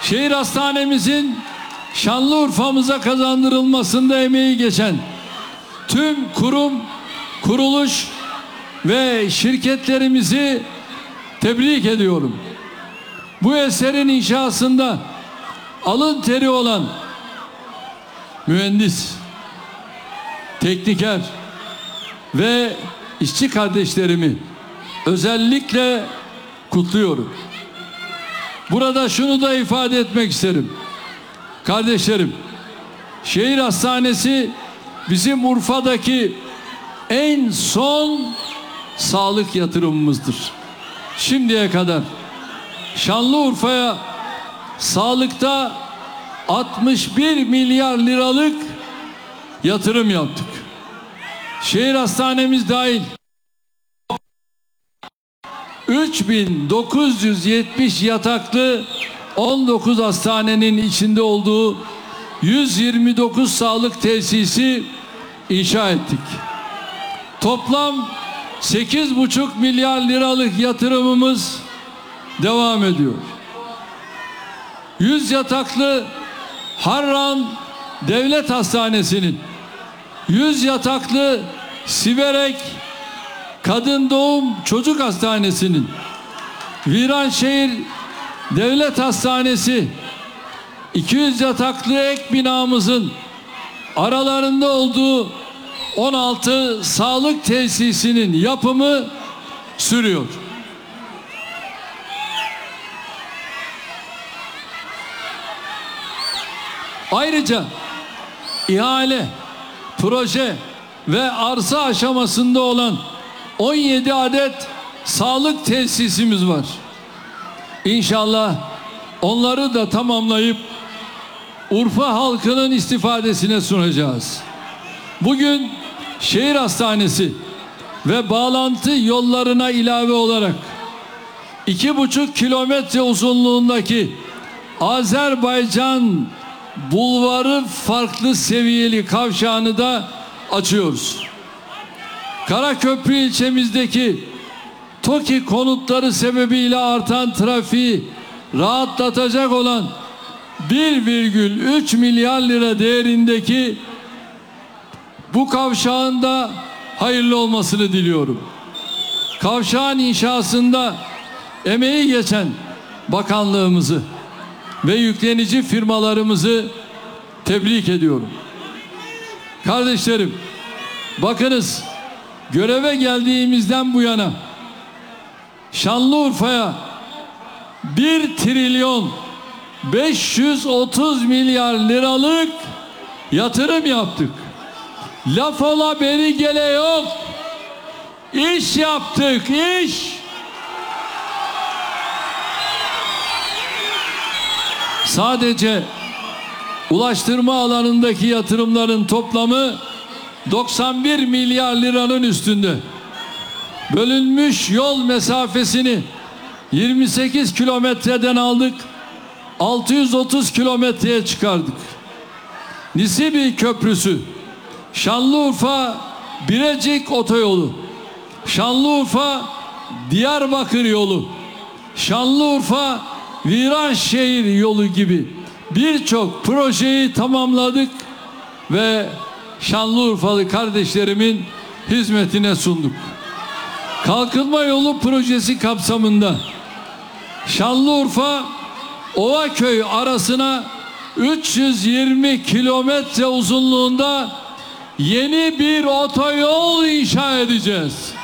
Şehir hastanemizin Şanlıurfa'mıza kazandırılmasında emeği geçen tüm kurum, kuruluş ve şirketlerimizi tebrik ediyorum. Bu eserin inşasında alın teri olan mühendis, tekniker ve işçi kardeşlerimi özellikle kutluyorum. Burada şunu da ifade etmek isterim. Kardeşlerim, şehir hastanesi bizim Urfa'daki en son sağlık yatırımımızdır. Şimdiye kadar Şanlıurfa'ya sağlıkta 61 milyar liralık yatırım yaptık. Şehir hastanemiz dahil 3970 yataklı 19 hastanenin içinde olduğu 129 sağlık tesisi inşa ettik. Toplam 8,5 milyar liralık yatırımımız devam ediyor. 100 yataklı Harran Devlet Hastanesi'nin, 100 yataklı Siverek Kadın Doğum Çocuk Hastanesi'nin, Viranşehir Devlet Hastanesi, 200 yataklı ek binamızın aralarında olduğu 16 sağlık tesisinin yapımı sürüyor. Ayrıca ihale, proje ve arsa aşamasında olan 17 adet sağlık tesisimiz var. İnşallah onları da tamamlayıp Urfa halkının istifadesine sunacağız. Bugün şehir hastanesi ve bağlantı yollarına ilave olarak 2,5 kilometre uzunluğundaki Azerbaycan Bulvarı farklı seviyeli kavşağını da açıyoruz. Karaköprü ilçemizdeki TOKİ konutları sebebiyle artan trafiği rahatlatacak olan 1,3 milyar lira değerindeki bu kavşağın da hayırlı olmasını diliyorum. Kavşağın inşasında emeği geçen bakanlığımızı ve yüklenici firmalarımızı tebrik ediyorum. Kardeşlerim, bakınız, göreve geldiğimizden bu yana Şanlıurfa'ya 1 trilyon 530 milyar liralık yatırım yaptık. Laf ola beri gele yok. İş yaptık, iş. Sadece ulaştırma alanındaki yatırımların toplamı 91 milyar liranın üstünde. Bölünmüş yol mesafesini 28 kilometreden aldık, 630 kilometreye çıkardık. Nisibi Köprüsü, Şanlıurfa Birecik Otoyolu, Şanlıurfa Diyarbakır yolu, Şanlıurfa Viranşehir yolu gibi birçok projeyi tamamladık ve Şanlıurfalı kardeşlerimin hizmetine sunduk. Kalkınma yolu projesi kapsamında Şanlıurfa Ovaköy arasına 320 kilometre uzunluğunda yeni bir otoyol inşa edeceğiz.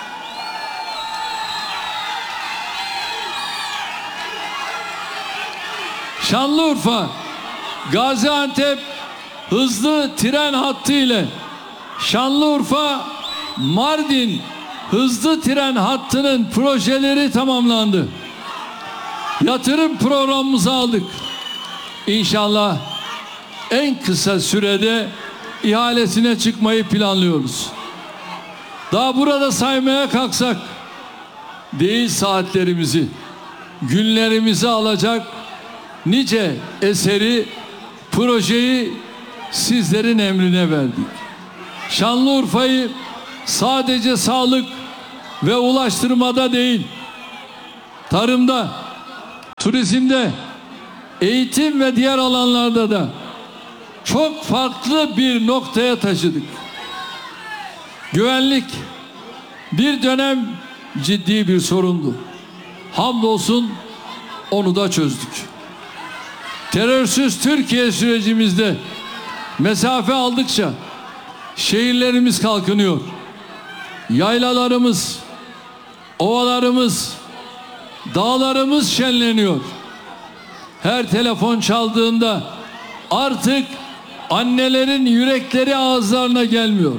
Şanlıurfa Gaziantep hızlı tren hattı ile Şanlıurfa Mardin hızlı tren hattının projeleri tamamlandı. Yatırım programımızı aldık. İnşallah en kısa sürede ihalesine çıkmayı planlıyoruz. Daha burada saymaya kalksak değil saatlerimizi, günlerimizi alacak nice eseri, projeyi sizlerin emrine verdik. Şanlıurfa'yı sadece sağlık ve ulaştırmada değil, tarımda, turizmde, eğitim ve diğer alanlarda da çok farklı bir noktaya taşıdık. Güvenlik bir dönem ciddi bir sorundu. Hamdolsun onu da çözdük. Terörsüz Türkiye sürecimizde mesafe aldıkça şehirlerimiz kalkınıyor. Yaylalarımız, ovalarımız, dağlarımız şenleniyor. Her telefon çaldığında artık annelerin yürekleri ağızlarına gelmiyor.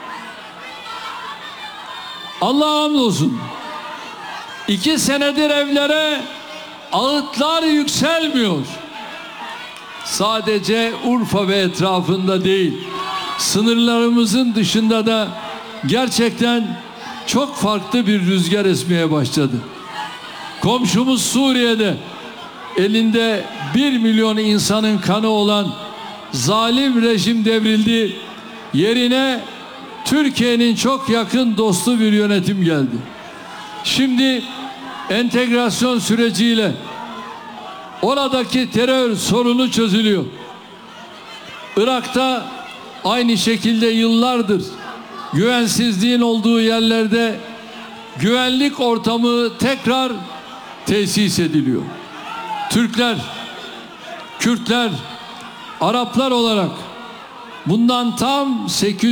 Allah'a hamdolsun. 2 senedir evlere ağıtlar yükselmiyor. Sadece Urfa ve etrafında değil, sınırlarımızın dışında da gerçekten çok farklı bir rüzgar esmeye başladı. Komşumuz Suriye'de elinde 1 milyon insanın kanı olan zalim rejim devrildi. Yerine Türkiye'nin çok yakın dostu bir yönetim geldi. Şimdi entegrasyon süreciyle oradaki terör sorunu çözülüyor. Irak'ta aynı şekilde yıllardır güvensizliğin olduğu yerlerde güvenlik ortamı tekrar tesis ediliyor. Türkler, Kürtler, Araplar olarak bundan tam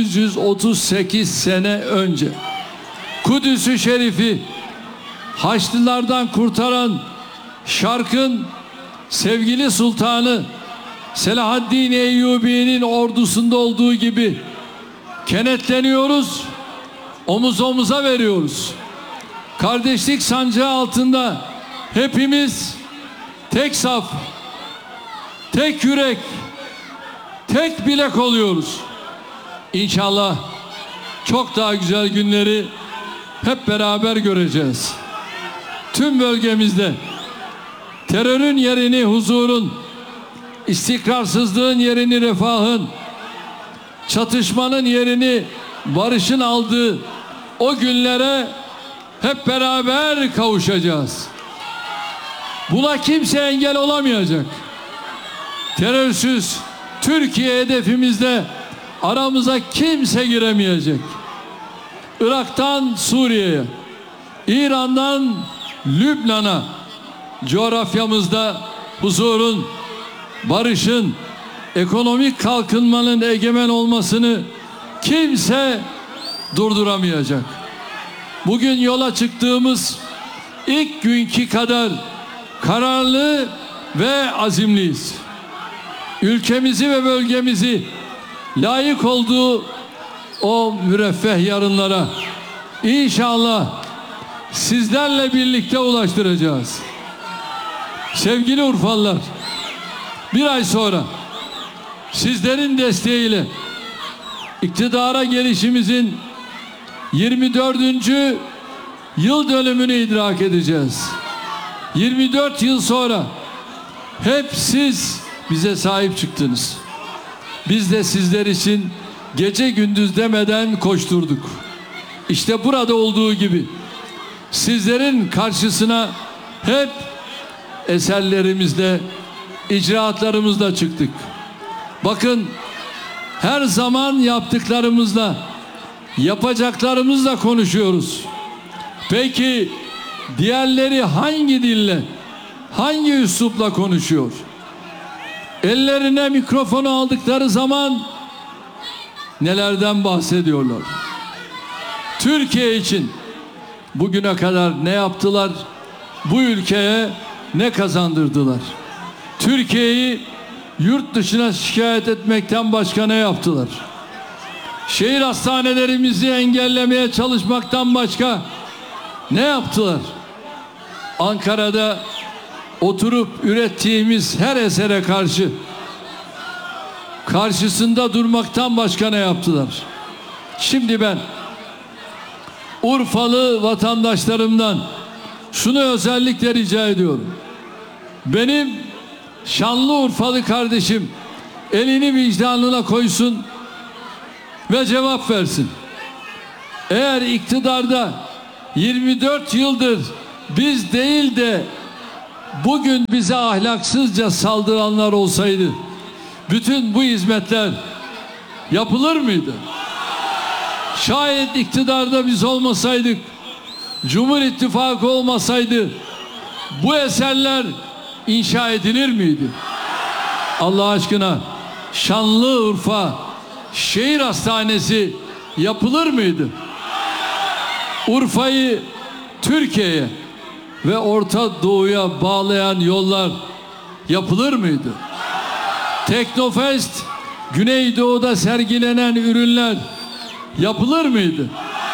838 sene önce Kudüs-ü Şerif'i Haçlılardan kurtaran Şark'ın sevgili sultanı Selahaddin Eyyubi'nin ordusunda olduğu gibi kenetleniyoruz, omuz omuza veriyoruz. Kardeşlik sancağı altında hepimiz tek saf, tek yürek, tek bilek oluyoruz. İnşallah çok daha güzel günleri hep beraber göreceğiz. Tüm bölgemizde terörün yerini huzurun, istikrarsızlığın yerini refahın, çatışmanın yerini barışın aldığı o günlere hep beraber kavuşacağız. Buna kimse engel olamayacak. Terörsüz Türkiye hedefimizde aramıza kimse giremeyecek. Irak'tan Suriye'ye, İran'dan Lübnan'a coğrafyamızda huzurun, barışın, ekonomik kalkınmanın egemen olmasını kimse durduramayacak. Bugün yola çıktığımız ilk günkü kadar kararlı ve azimliyiz. Ülkemizi ve bölgemizi layık olduğu o müreffeh yarınlara inşallah sizlerle birlikte ulaştıracağız. Sevgili Urfalılar, bir ay sonra sizlerin desteğiyle iktidara gelişimizin 24. yıl dönümünü idrak edeceğiz. 24 yıl sonra hep siz bize sahip çıktınız. Biz de sizler için gece gündüz demeden koşturduk. İşte burada olduğu gibi sizlerin karşısına hep eserlerimizle, icraatlarımızla çıktık. Bakın, her zaman yaptıklarımızla, yapacaklarımızla konuşuyoruz. Peki diğerleri hangi dille, hangi üslupla konuşuyor? Ellerine mikrofonu aldıkları zaman nelerden bahsediyorlar? Türkiye için bugüne kadar ne yaptılar? Bu ülkeye ne kazandırdılar? Türkiye'yi yurt dışına şikayet etmekten başka ne yaptılar? Şehir hastanelerimizi engellemeye çalışmaktan başka ne yaptılar? Ankara'da oturup ürettiğimiz her esere karşısında durmaktan başka ne yaptılar? Şimdi ben Urfalı vatandaşlarımdan şunu özellikle rica ediyorum. Benim şanlı Urfalı kardeşim elini vicdanına koysun ve cevap versin. Eğer iktidarda 24 yıldır biz değil de bugün bize ahlaksızca saldıranlar olsaydı bütün bu hizmetler yapılır mıydı? Şayet iktidarda biz olmasaydık, Cumhur İttifakı olmasaydı bu eserler inşa edilir miydi? Allah aşkına Şanlıurfa Şehir Hastanesi yapılır mıydı? Urfa'yı Türkiye'ye ve Orta Doğu'ya bağlayan yollar yapılır mıydı? Teknofest, Güneydoğu'da sergilenen ürünler yapılır mıydı?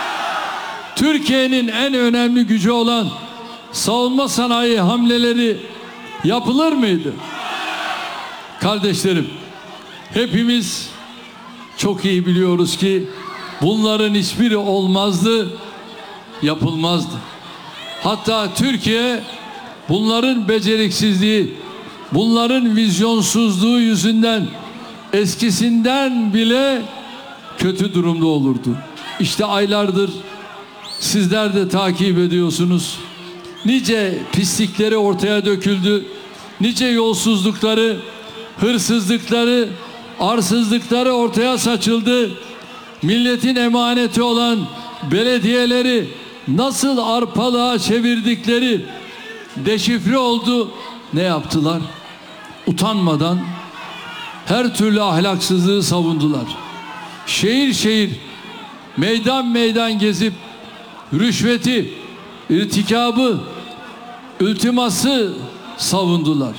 Türkiye'nin en önemli gücü olan savunma sanayi hamleleri yapılır mıydı? Kardeşlerim, hepimiz çok iyi biliyoruz ki bunların hiçbiri olmazdı, yapılmazdı. Hatta Türkiye bunların beceriksizliği, bunların vizyonsuzluğu yüzünden eskisinden bile kötü durumda olurdu. İşte aylardır sizler de takip ediyorsunuz. Nice pislikleri ortaya döküldü. Nice yolsuzlukları, hırsızlıkları, arsızlıkları ortaya saçıldı. Milletin emaneti olan belediyeleri nasıl arpalığa çevirdikleri deşifre oldu. Ne yaptılar? Utanmadan her türlü ahlaksızlığı savundular. Şehir şehir, meydan meydan gezip rüşveti, irtikabı, iltiması savundular.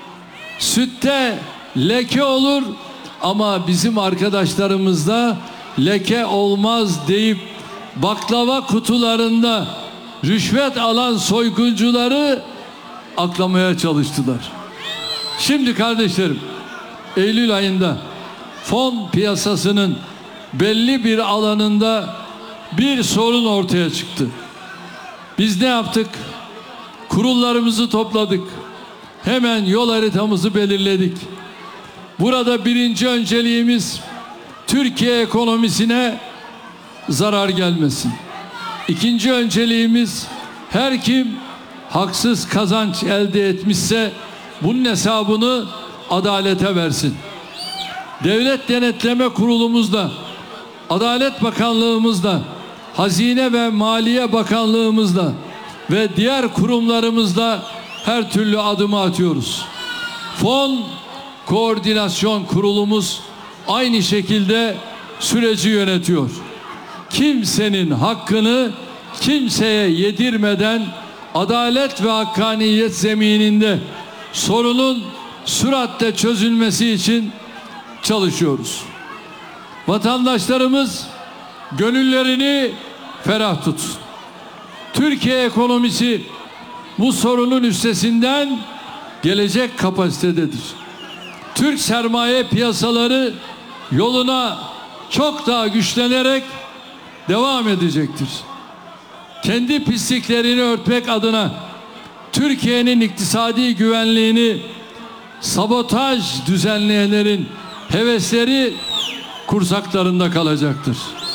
Sütte leke olur ama bizim arkadaşlarımızda leke olmaz deyip baklava kutularında rüşvet alan soyguncuları aklamaya çalıştılar. Şimdi kardeşlerim, Eylül ayında fon piyasasının belli bir alanında bir sorun ortaya çıktı. Biz ne yaptık? Kurullarımızı topladık. Hemen yol haritamızı belirledik. Burada birinci önceliğimiz Türkiye ekonomisine zarar gelmesin. İkinci önceliğimiz her kim haksız kazanç elde etmişse bunun hesabını adalete versin. Devlet Denetleme Kurulumuzda, Adalet Bakanlığımızda, Hazine ve Maliye Bakanlığımızda ve diğer kurumlarımızda her türlü adımı atıyoruz. Fon Koordinasyon Kurulumuz aynı şekilde süreci yönetiyor. Kimsenin hakkını kimseye yedirmeden adalet ve hakkaniyet zemininde sorunun süratle çözülmesi için çalışıyoruz. Vatandaşlarımız gönüllerini ferah tutsun. Türkiye ekonomisi bu sorunun üstesinden gelecek kapasitededir. Türk sermaye piyasaları yoluna çok daha güçlenerek devam edecektir. Kendi pisliklerini örtmek adına Türkiye'nin iktisadi güvenliğini sabotaj düzenleyenlerin hevesleri kursaklarında kalacaktır.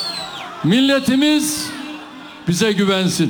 Milletimiz bize güvensin.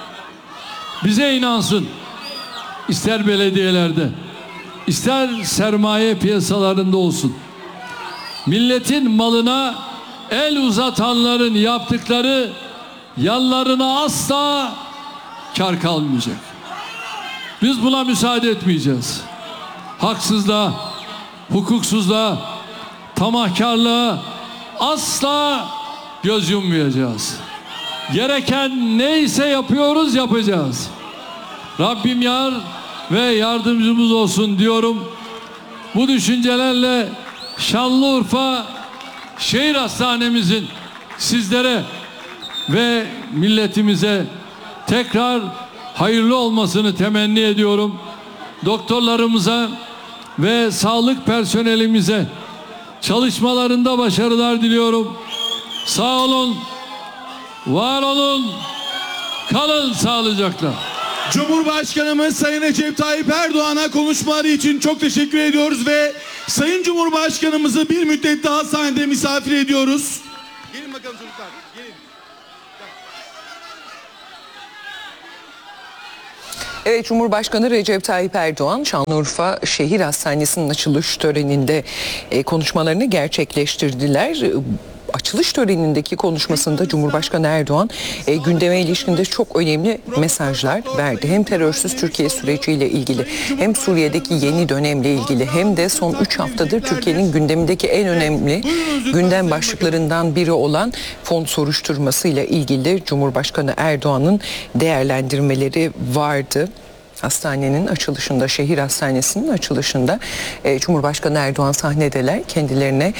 Bize inansın. İster belediyelerde, ister sermaye piyasalarında olsun. Milletin malına el uzatanların yaptıkları yanlarına asla kar kalmayacak. Biz buna müsaade etmeyeceğiz. Haksızlığa, hukuksuzluğa, tamahkarlığa asla göz yummayacağız. Gereken neyse yapacağız. Rabbim yar ve yardımcımız olsun diyorum. Bu düşüncelerle Şanlıurfa Şehir Hastanemizin sizlere ve milletimize tekrar hayırlı olmasını temenni ediyorum. Doktorlarımıza ve sağlık personelimize çalışmalarında başarılar diliyorum. Sağ olun, var olun, kalın sağlıcakla. Cumhurbaşkanımız Sayın Recep Tayyip Erdoğan'a konuşmaları için çok teşekkür ediyoruz ve Sayın Cumhurbaşkanımızı bir müddet daha sahnede misafir ediyoruz. Gelin bakalım çocuklar, gelin. Evet, Cumhurbaşkanı Recep Tayyip Erdoğan Şanlıurfa Şehir Hastanesi'nin açılış töreninde konuşmalarını gerçekleştirdiler. Açılış törenindeki konuşmasında Cumhurbaşkanı Erdoğan gündeme ilişkinde çok önemli mesajlar verdi. Hem terörsüz Türkiye süreciyle ilgili, hem Suriye'deki yeni dönemle ilgili, hem de son 3 haftadır Türkiye'nin gündemindeki en önemli gündem başlıklarından biri olan fon soruşturmasıyla ilgili Cumhurbaşkanı Erdoğan'ın değerlendirmeleri vardı. Hastanenin açılışında, şehir hastanesinin açılışında Cumhurbaşkanı Erdoğan sahnedeler, kendilerine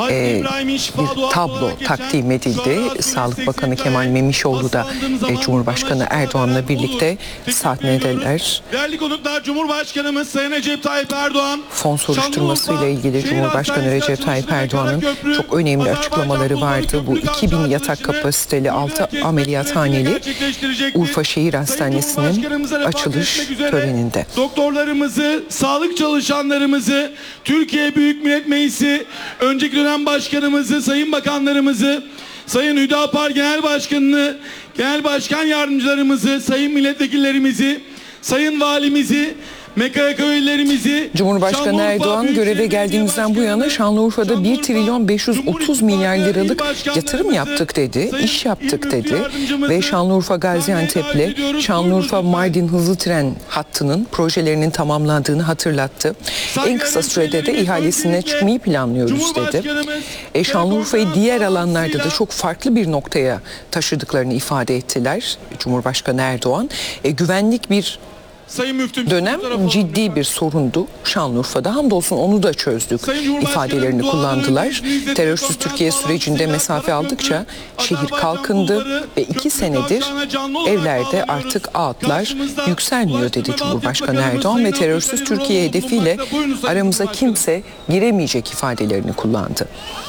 bir tablo takdim edildi. Sağlık Bakanı Kemal Memişoğlu da Cumhurbaşkanı Erdoğan'la birlikte sahnedeler. Değerli konuklar, Cumhurbaşkanımız Sayın Recep Tayyip Erdoğan Fon soruşturmasıyla ilgili Cumhurbaşkanı Recep Tayyip Erdoğan'ın çok önemli açıklamaları vardı. Bu 2000 yatak kapasiteli 6 ameliyathaneli Urfa Şehir Hastanesi'nin açılış töreninde. Doktorlarımızı, sağlık çalışanlarımızı, Türkiye Büyük Millet Meclisi önceki dönem başkanımızı, sayın bakanlarımızı, sayın Hüdapar Genel Başkanını, Genel Başkan Yardımcılarımızı, sayın milletvekillerimizi, sayın valimizi, MKK üyelerimizi, Cumhurbaşkanı Erdoğan göreve geldiğimizden bu yana Şanlıurfa'da 1 trilyon 530 milyar liralık yatırım yaptık dedi, iş yaptık dedi ve Şanlıurfa Gaziantep'le Şanlıurfa Mardin hızlı tren hattının projelerinin tamamlandığını hatırlattı. En kısa sürede de ihalesine çıkmayı planlıyoruz dedi. Şanlıurfa'yı diğer alanlarda da çok farklı bir noktaya taşıdıklarını ifade ettiler Cumhurbaşkanı Erdoğan. Güvenlik bir dönem ciddi bir sorundu Şanlıurfa'da. Hamdolsun onu da çözdük ifadelerini kullandılar. Terörsüz Türkiye sürecinde mesafe aldıkça şehir kalkındı ve 2 senedir evlerde artık ağıtlar yükselmiyor dedi Cumhurbaşkanı Erdoğan ve terörsüz Türkiye hedefiyle aramıza kimse giremeyecek ifadelerini kullandı.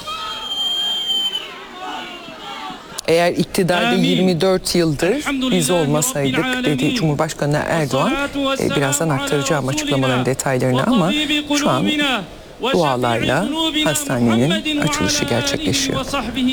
Eğer iktidarda 24 yıldır biz olmasaydık dedi Cumhurbaşkanı Erdoğan. Birazdan aktaracağım açıklamaların detaylarını ama şu an dualarla hastanenin açılışı gerçekleşiyor.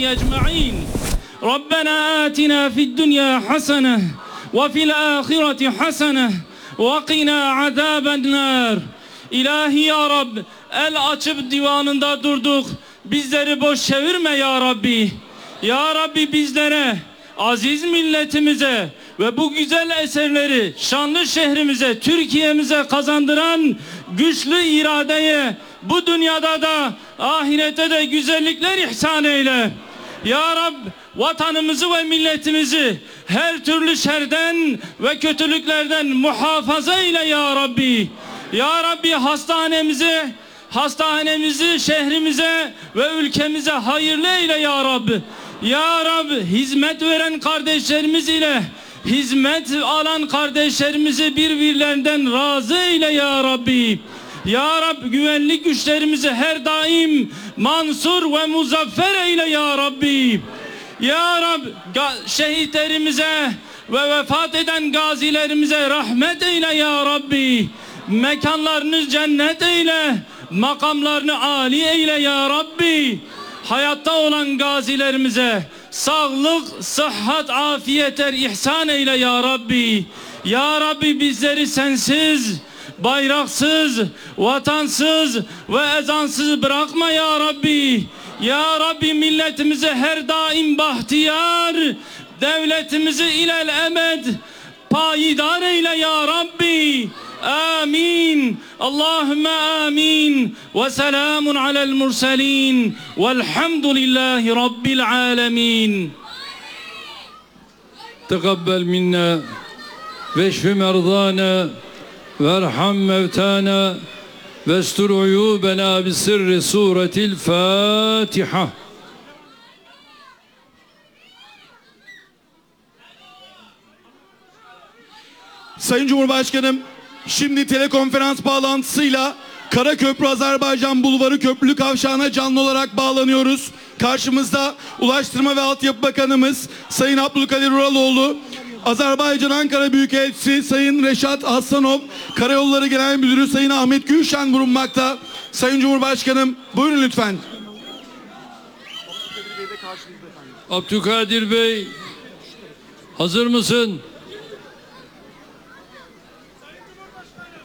Rabbena atina fid dunya hasene ve fil ahireti hasene ve qina azaben nar. İlahi ya Rab, el açıp divanında durduk. Bizleri boş çevirme ya Rabbi. Ya Rabbi, bizlere, aziz milletimize ve bu güzel eserleri şanlı şehrimize, Türkiye'mize kazandıran güçlü iradeye bu dünyada da ahirete de güzellikler ihsan eyle. Ya Rab, vatanımızı ve milletimizi her türlü şerden ve kötülüklerden muhafaza eyle ya Rabbi. Ya Rabbi, hastanemizi şehrimize ve ülkemize hayırlı eyle ya Rabbi. Ya Rab, hizmet veren kardeşlerimiz ile hizmet alan kardeşlerimizi birbirlerinden razı eyle ya Rabbi. Ya Rab, güvenlik güçlerimizi her daim mansur ve muzaffer eyle ya Rabbi. Ya Rab, şehitlerimize ve vefat eden gazilerimize rahmet eyle ya Rabbi. Mekanlarını cennet eyle, makamlarını âli eyle ya Rabbi. Hayatta olan gazilerimize sağlık, sıhhat, afiyetler ihsan eyle ya Rabbi. Ya Rabbi, bizleri sensiz, bayraksız, vatansız ve ezansız bırakma ya Rabbi. Ya Rabbi, milletimize her daim bahtiyar, devletimizi ilel ebed payidar eyle ya Rabbi. آمين اللهم آمين وسلام على المرسلين والحمد لله رب العالمين. تقبل منا واشف مرضانا وارحم موتانا واستر عيوبنا بسر سورة الفاتحة. Sayın Cumhurbaşkanım, şimdi telekonferans bağlantısıyla Karaköprü Azerbaycan Bulvarı Köprülü Kavşağı'na canlı olarak bağlanıyoruz. Karşımızda Ulaştırma ve Altyapı Bakanımız Sayın Abdülkadir Uraloğlu, Azerbaycan Ankara Büyükelçisi Sayın Reşat Aslanov, Karayolları Genel Müdürü Sayın Ahmet Gülşen bulunmakta. Sayın Cumhurbaşkanım, buyurun lütfen. Abdülkadir Bey, hazır mısın?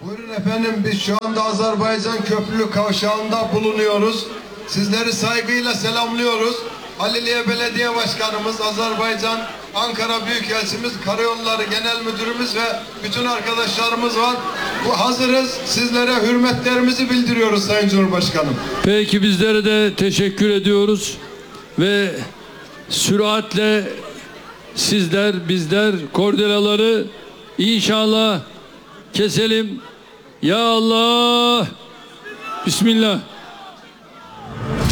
Buyurun efendim, biz şu anda Azerbaycan Köprülü Kavşağı'nda bulunuyoruz. Sizleri saygıyla selamlıyoruz. Haliliye Belediye Başkanımız, Azerbaycan Ankara Büyükelçimiz, Karayolları Genel Müdürümüz ve bütün arkadaşlarımız var. Hazırız. Sizlere hürmetlerimizi bildiriyoruz Sayın Cumhurbaşkanım. Peki bizlere de teşekkür ediyoruz ve süratle bizler kordelaları inşallah keselim. Ya Allah. Bismillah.